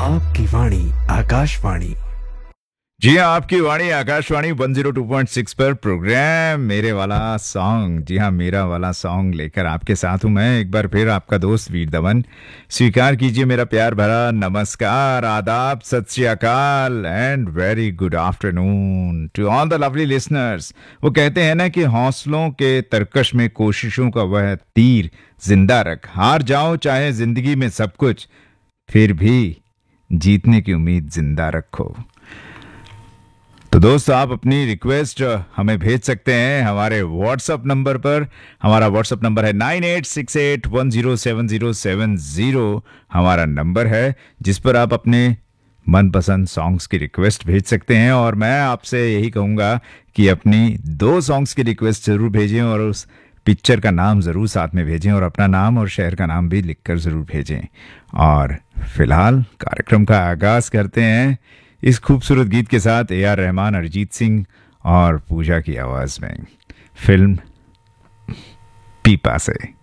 आपकी वाणी आकाशवाणी। जी हाँ, आपकी वाणी आकाशवाणी 102.6 पर प्रोग्राम मेरे वाला सॉन्ग। जी हाँ, मेरा वाला सॉन्ग लेकर आपके साथ हूँ मैं एक बार फिर, आपका दोस्त वीर दमन। स्वीकार कीजिए मेरा प्यार भरा नमस्कार, आदाब, सत श्री अकाल and very good afternoon to all the lovely listeners. वो कहते हैं ना कि हौसलों के तरकश में कोशिशों का वह तीर जिंदा रख, हार जाओ चाहे जिंदगी में सब कुछ, फिर भी जीतने की उम्मीद जिंदा रखो। तो दोस्तों, आप अपनी रिक्वेस्ट हमें भेज सकते हैं हमारे व्हाट्सएप नंबर पर। हमारा व्हाट्सएप नंबर है 9868107070 हमारा नंबर है, जिस पर आप अपने मनपसंद सॉन्ग्स की रिक्वेस्ट भेज सकते हैं। और मैं आपसे यही कहूँगा कि अपनी 2 सॉन्ग्स की रिक्वेस्ट ज़रूर भेजें और उस पिक्चर का नाम ज़रूर साथ में भेजें और अपना नाम और शहर का नाम भी लिखकर ज़रूर भेजें। और फिलहाल कार्यक्रम का आगाज़ करते हैं इस खूबसूरत गीत के साथ, ए आर रहमान, अरिजीत सिंह और पूजा की आवाज में, फिल्म पीपा से।